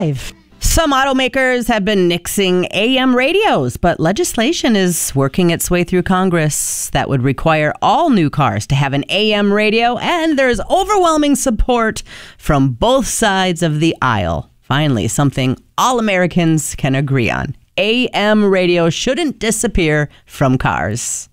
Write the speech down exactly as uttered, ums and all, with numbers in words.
Some automakers have been nixing A M radios, but legislation is working its way through Congress that would require all new cars to have an A M radio, and there's overwhelming support from both sides of the aisle. Finally, something all Americans can agree on. A M radio shouldn't disappear from cars.